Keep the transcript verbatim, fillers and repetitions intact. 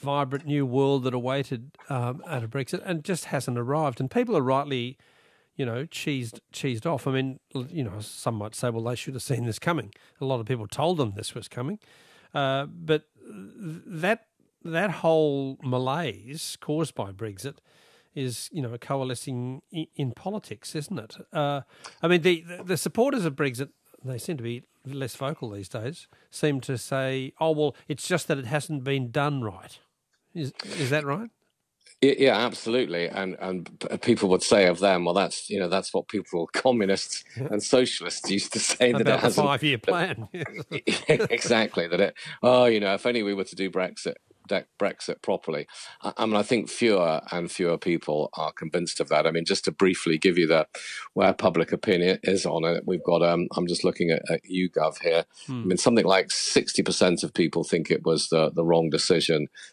vibrant new world that awaited um, out of Brexit and just hasn't arrived. And people are rightly, you know, cheesed cheesed off. I mean, you know, some might say, well, they should have seen this coming. A lot of people told them this was coming. Uh, but that that whole malaise caused by Brexit is, you know, coalescing in, in politics, isn't it? Uh, I mean, the, the, the supporters of Brexit, they seem to be less vocal these days, seem to say, oh, well, it's just that it hasn't been done right. Is is that right? Yeah, absolutely. And and people would say of them, well, that's, you know, that's what people, communists and socialists used to say that about it hasn't. the five-year plan. Exactly. That it, oh, you know, if only we were to do Brexit. Brexit properly. I mean, I think fewer and fewer people are convinced of that. I mean, just to briefly give you the where public opinion is on it, we've got, um, I'm just looking at, at YouGov here. Hmm. I mean, something like sixty percent of people think it was the, the wrong decision.